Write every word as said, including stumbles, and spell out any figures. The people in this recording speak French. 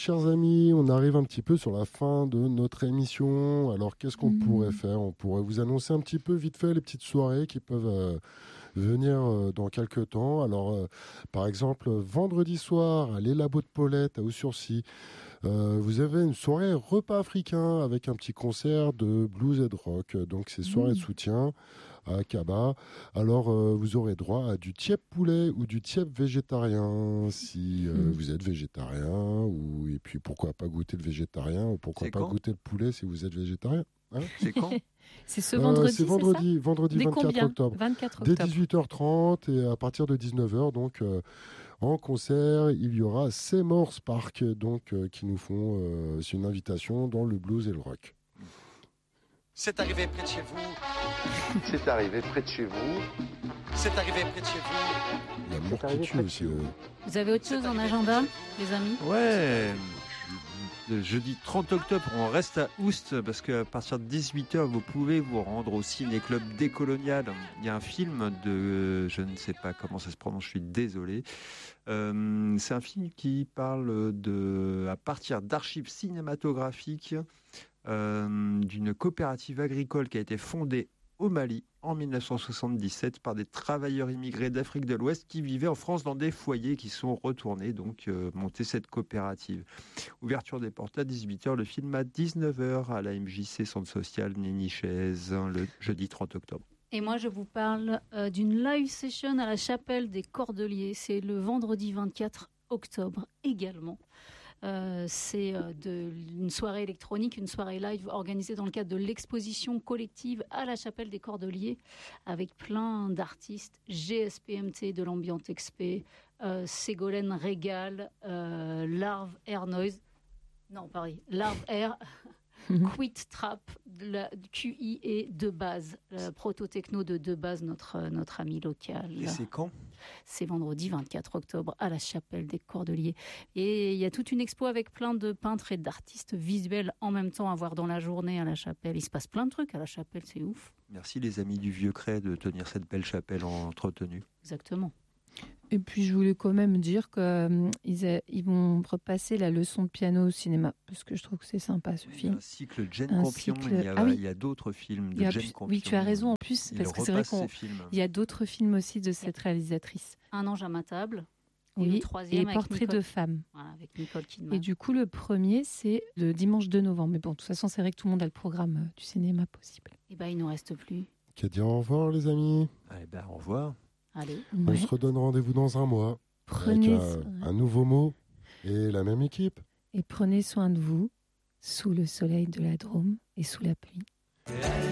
chers amis, on arrive un petit peu sur la fin de notre émission. Alors, qu'est-ce qu'on mmh. pourrait faire ? On pourrait vous annoncer un petit peu vite fait les petites soirées qui peuvent euh, venir euh, dans quelques temps. Alors, euh, par exemple, vendredi soir, à Les Labos de Paulette, à Haut-Surcy, euh, vous avez une soirée repas africain avec un petit concert de blues et de rock. Donc, c'est soirée mmh. de soutien à Kaba. Alors, euh, vous aurez droit à du tiep poulet ou du tiep végétarien, si euh, mmh. vous êtes végétarien, ou et puis pourquoi pas goûter le végétarien, ou pourquoi c'est pas quand goûter le poulet si vous êtes végétarien. Hein c'est quand C'est ce vendredi, euh, c'est vendredi, c'est ça vendredi Dès vingt-quatre combien octobre. vingt-quatre octobre. Dès dix-huit heures trente et à partir de dix-neuf heures, donc euh, en concert, il y aura Seymour's Park, donc euh, qui nous font, euh, c'est une invitation dans le blues et le rock. C'est arrivé près de chez vous. C'est arrivé près de chez vous. C'est arrivé près de chez vous. La mort qui tue aussi. Euh... Vous avez autre chose en agenda, les amis ? Ouais. Le jeudi trente octobre, on reste à Oust parce qu'à partir de dix-huit heures, vous pouvez vous rendre au Ciné-Club Décolonial. Il y a un film de, je ne sais pas comment ça se prononce, je suis désolé. Euh, c'est un film qui parle de, à partir d'archives cinématographiques, euh, d'une coopérative agricole qui a été fondée au Mali en dix-neuf cent soixante-dix-sept par des travailleurs immigrés d'Afrique de l'Ouest qui vivaient en France dans des foyers qui sont retournés, donc euh, monter cette coopérative. Ouverture des portes à dix-huit heures, le film à dix-neuf heures à la M J C Centre Social Nénichaise, le jeudi trente octobre. Et moi, je vous parle euh, d'une live session à la chapelle des Cordeliers. C'est le vendredi vingt-quatre octobre également. Euh, c'est euh, de, une soirée électronique, une soirée live organisée dans le cadre de l'exposition collective à la chapelle des Cordeliers avec plein d'artistes, G S P M T de l'Ambient Expé, euh, Ségolène Régal, euh, Larve Air Noise, non, pareil, Larve Air, Quit Trap, la Q I et De Base, la proto-techno de De Base, notre, notre ami local. Et c'est quand ? C'est vendredi vingt-quatre octobre à la chapelle des Cordeliers. Et il y a toute une expo avec plein de peintres et d'artistes visuels en même temps à voir dans la journée à la chapelle. Il se passe plein de trucs à la chapelle, c'est ouf. Merci les amis du Vieux Cray de tenir cette belle chapelle entretenue. Exactement. Et puis je voulais quand même dire qu'ils euh, ils vont repasser la leçon de piano au cinéma, parce que je trouve que c'est sympa ce film. Un cycle Jane Campion, cycle... il, y a, ah oui. il y a d'autres films de Jane plus... Campion. Oui, tu as raison en plus, il parce que c'est vrai qu'il y a d'autres films aussi de cette réalisatrice. Un ange à ma table. Et oui, le troisième et Portrait Nicole... de femme. Voilà, avec Nicole Kidman. Et du coup, le premier, c'est le dimanche deux novembre. Mais bon, de toute façon, c'est vrai que tout le monde a le programme euh, du cinéma possible. Et bien, bah, il ne nous reste plus. Qu'à dire au revoir, les amis. Eh ben, au revoir. Allez. On ouais. se redonne rendez-vous dans un mois. Prenez avec un, un nouveau mot et la même équipe. Et prenez soin de vous, sous le soleil de la Drôme et sous la pluie.